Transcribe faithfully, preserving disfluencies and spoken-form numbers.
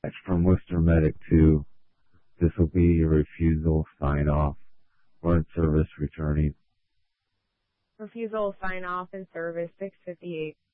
That's from Worcester Medic two. This will be your refusal sign off or in service returning. Refusal sign off in service six fifty-eight.